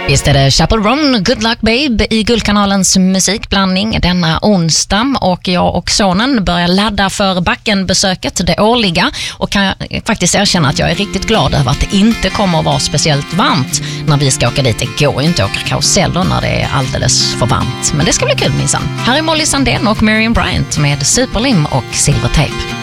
Visst är det Chappell Roan, Good Luck Babe i Guldkanalens musikblandning denna onsdag, och jag och sonen börjar ladda för Backenbesöket, det årliga, och kan faktiskt erkänna att jag är riktigt glad över att det inte kommer att vara speciellt varmt när vi ska åka dit. Det går ju inte att åka karuseller när det är alldeles för varmt, men det ska bli kul minsann. Här är Molly Sandén och Miriam Bryant med Superlim och Silvertape.